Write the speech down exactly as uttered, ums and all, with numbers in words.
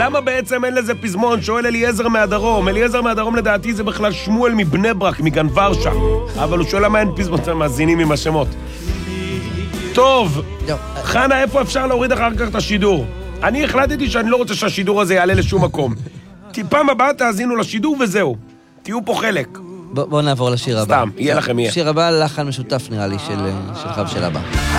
למה בעצם אין לזה פזמון? שואל אליעזר מהדרום. אליעזר מהדרום לדעתי זה בכלל שמואל מבני ברק, מגן ורשה. אבל הוא שואל למה אין פזמון, אתם מאזינים עם השמות. טוב, חנה, איפה אפשר להוריד אחר כך את השידור? אני החלטתי שאני לא רוצה שהשידור הזה יעלה לשום מקום. טיפם הבאה תאזינו לשידור וזהו. תהיו פה חלק. בואו נעבור לשיר הבא. סתם, יהיה לכם יהיה. שיר הבא, לחן משותף נראה לי, של חב של הבא.